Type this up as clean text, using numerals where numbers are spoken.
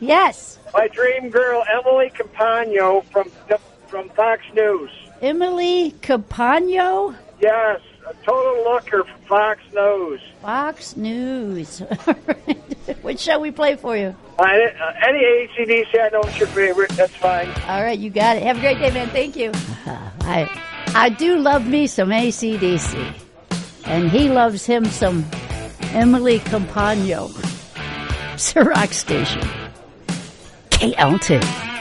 Yes. My dream girl, Emily Campagno from Fox News. Emily Campagno? Yes, a total looker for Fox News. Fox News. What shall we play for you? Any AC/DC, I know it's your favorite. That's fine. All right, you got it. Have a great day, man. Thank you. I do love me some AC/DC. And he loves him some Emily Campagno. It's a rock station. KL2.